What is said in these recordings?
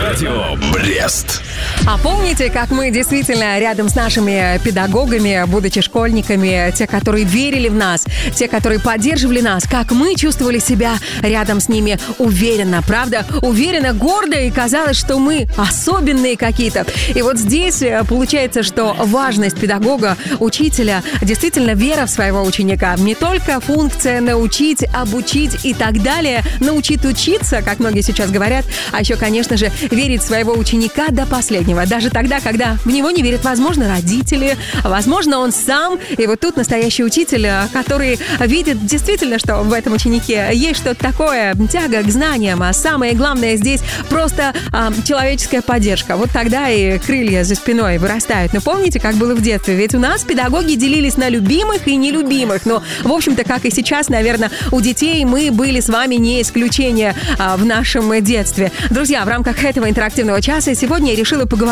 Радио Брест. А помните, как мы действительно рядом с нашими педагогами, будучи школьниками, те, которые верили в нас, те, которые поддерживали нас, как мы чувствовали себя рядом с ними уверенно, правда? Уверенно, гордо, и казалось, что мы особенные какие-то. И вот здесь получается, что важность педагога, учителя, действительно вера в своего ученика. Не только функция научить, обучить и так далее, научить учиться, как многие сейчас говорят, а еще, конечно же, верить в своего ученика до последнего. Даже тогда, когда в него не верят, возможно, родители, возможно, он сам. И вот тут настоящий учитель, который видит действительно, что в этом ученике есть что-то такое, тяга к знаниям, а самое главное здесь просто человеческая поддержка. Вот тогда и крылья за спиной вырастают. Но помните, как было в детстве? Ведь у нас педагоги делились на любимых и нелюбимых. Но, в общем-то, как и сейчас, наверное, у детей мы были с вами не исключение в нашем детстве. Друзья, в рамках этого интерактивного часа сегодня я решила поговорить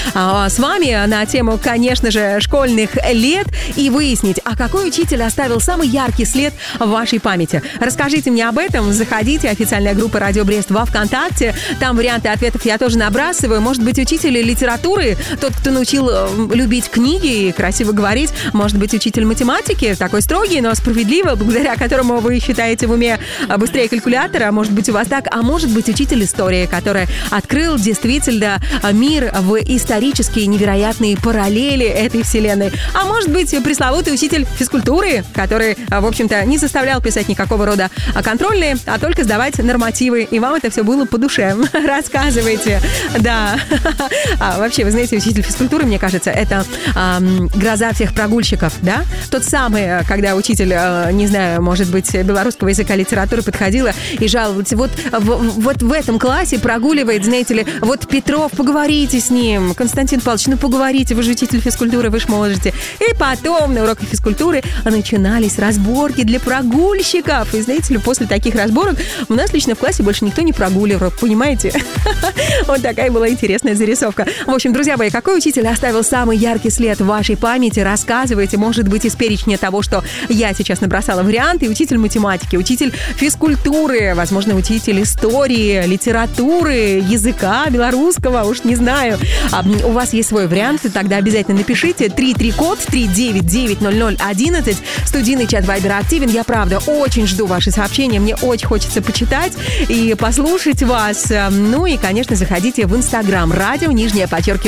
с вами на тему, конечно же, школьных лет и выяснить, а какой учитель оставил самый яркий след в вашей памяти. Расскажите мне об этом, заходите, официальная группа «Радио Брест» во ВКонтакте, там варианты ответов я тоже набрасываю. Может быть, учитель литературы, тот, кто научил любить книги и красиво говорить, может быть, учитель математики, такой строгий, но справедливый, благодаря которому вы считаете в уме быстрее калькулятора, может быть, у вас так, а может быть, учитель истории, который открыл действительно мир в исторические невероятные параллели этой вселенной. А может быть, пресловутый учитель физкультуры, который, в общем-то, не заставлял писать никакого рода контрольные, а только сдавать нормативы. И вам это все было по душе. Рассказывайте. Да. Вообще, вы знаете, учитель физкультуры, мне кажется, это гроза всех прогульщиков, да? Тот самый, когда учитель, не знаю, может быть, белорусского языка, литературы подходила и жаловалась. Вот в этом классе прогуливает, знаете ли, вот Петров, поговорите с ним. Константин Павлович, ну поговорите, вы же учитель физкультуры, вы ж можете. И потом на уроках физкультуры начинались разборки для прогульщиков. И знаете ли, после таких разборок у нас лично в классе больше никто не прогуливал, понимаете? Вот такая была интересная зарисовка. В общем, друзья мои, какой учитель оставил самый яркий след в вашей памяти? Рассказывайте, может быть, из перечня того, что я сейчас набросала варианты. Учитель математики, учитель физкультуры, возможно, учитель истории, литературы, языка белорусского, уж не знаю. У вас есть свой вариант, тогда обязательно напишите 33-код 3990011. Студийный чат Вайбера активен. Я, правда, очень жду ваши сообщения. Мне очень хочется почитать и послушать вас. Ну и, конечно, заходите в Инстаграм. Радио, _.